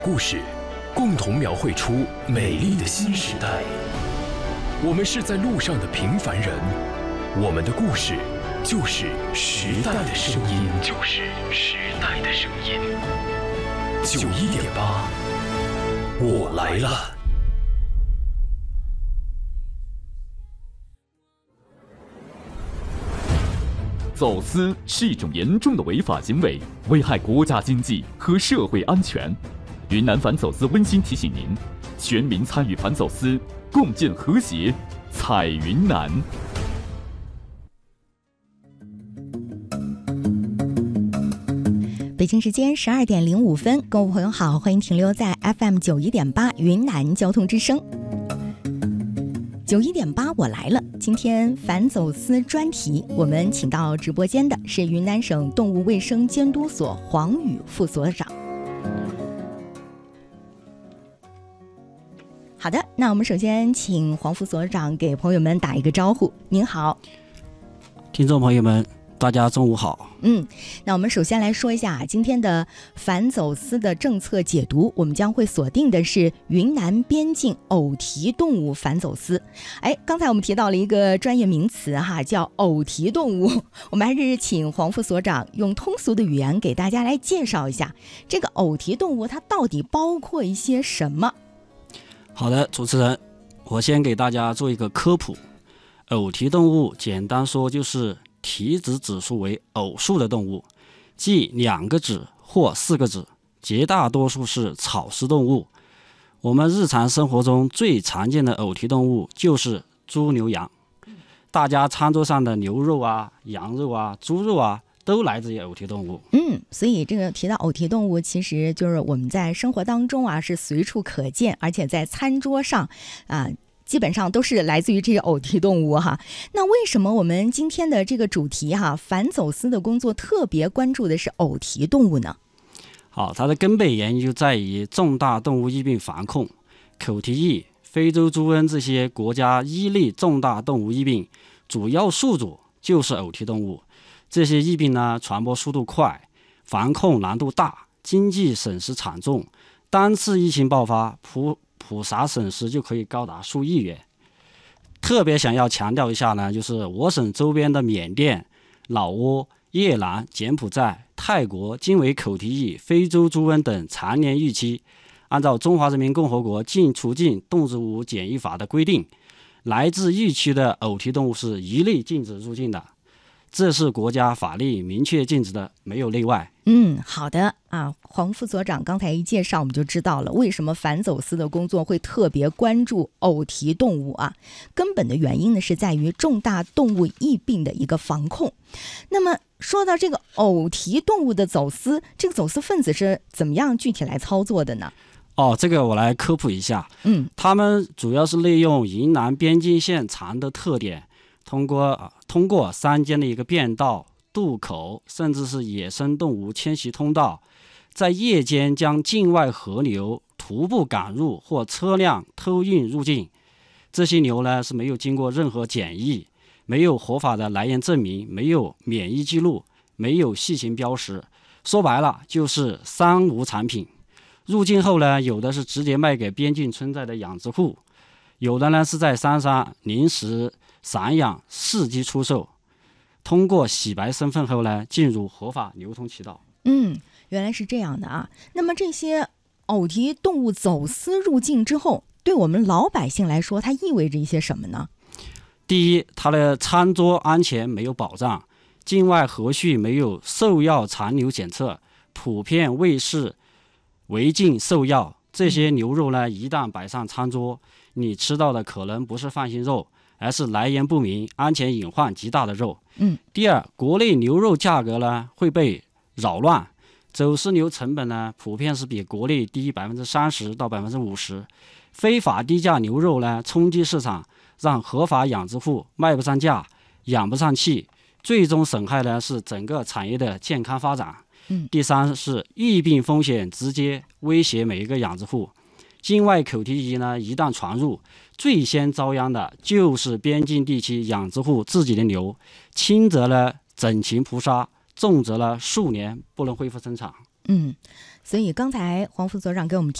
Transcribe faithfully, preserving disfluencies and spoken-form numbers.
故事，共同描绘出美丽的新时代。我们是在路上的平凡人，我们的故事就是时代的声音，就是时代的声音。九一点八，我来了。 走私是一种严重的违法行为，危害国家经济和社会安全。云南反走私温馨提醒您：全民参与反走私，共建和谐，彩云南。 北京时间十二点零五分，各位朋友好，欢迎停留在 F M 九一点八云南交通之声。九一点八，我来了。今天反走私专题，我们请到直播间的是云南省动物卫生监督所黄宇副所长。好的，那我们首先请黄副所长给朋友们打一个招呼。您好。 听众朋友们，大家中午好。 嗯，那我们首先来说一下今天的反走私的政策解读，我们将会锁定的是云南边境偶蹄动物反走私。哎，刚才我们提到了一个专业名词哈，叫偶蹄动物。我们还是请黄副所长用通俗的语言给大家来介绍一下这个偶蹄动物它到底包括一些什么。 好的，主持人，我先给大家做一个科普。偶蹄动物简单说就是蹄子指数为偶数的动物，即两个指或四个指，绝大多数是草食动物。我们日常生活中最常见的偶蹄动物就是猪牛羊，大家餐桌上的牛肉啊、羊肉啊、猪肉啊都来自于偶蹄动物。 嗯，所以这个提到偶蹄动物，其实就是我们在生活当中啊是随处可见，而且在餐桌上啊基本上都是来自于这些偶蹄动物哈。那为什么我们今天的这个主题哈，反走私的工作特别关注的是偶蹄动物呢？ 好，它的根本原因就在于重大动物疫病防控，口蹄疫、非洲猪瘟这些国家一类重大动物疫病，主要宿主就是偶蹄动物。这些疫病呢，传播速度快，防控难度大，经济损失惨重，单次疫情爆发，普普萨损失就可以高达数亿元。特别想要强调一下呢，就是我省周边的缅甸、老挝、越南、柬埔寨、泰国均为口蹄疫、非洲猪瘟等常年疫区。按照中华人民共和国进出境动植物检疫法的规定，来自疫区的偶蹄动物是一律禁止入境的。这是国家法律明确禁止的，没有例外。 嗯，好的啊，黄副所长刚才一介绍，我们就知道了为什么反走私的工作会特别关注偶蹄动物啊。根本的原因呢，是在于重大动物疫病的一个防控。那么说到这个偶蹄动物的走私，这个走私分子是怎么样具体来操作的呢？ 哦，这个我来科普一下。 嗯， 他们主要是利用云南边境线长的特点，通过、呃、通过山间的一个便道、渡口，甚至是野生动物迁徙通道，在夜间将境外河牛徒步赶入或车辆偷运入境。这些牛呢是没有经过任何检疫，没有合法的来源证明，没有免疫记录，没有细情标识，说白了就是三无产品。入境后呢，有的是直接卖给边境村寨的养殖户，有的呢是在山上临时散养伺机出售，通过洗白身份后呢，进入合法流通渠道。 嗯，原来是这样的啊。那么这些偶蹄动物走私入境之后，对我们老百姓来说，它意味着一些什么呢？ 第一，它的餐桌安全没有保障，境外河畜没有兽药残留检测，普遍喂食违禁兽药。这些牛肉呢，一旦摆上餐桌，你吃到的可能不是放心肉，而是来源不明、安全隐患极大的肉。 嗯。 第二，国内牛肉价格呢会被扰乱，走私牛成本呢普遍是比国内低百分之三十到百分之五十，非法低价牛肉呢冲击市场，让合法养殖户卖不上价、养不上气，最终损害呢是整个产业的健康发展。 嗯。 第三是疫病风险直接威胁每一个养殖户。境外口蹄疫呢，一旦传入，最先遭殃的就是边境地区养殖户自己的牛，轻则呢整禽扑杀，重则呢数年不能恢复生产。 嗯， 所以刚才黄副所长给我们提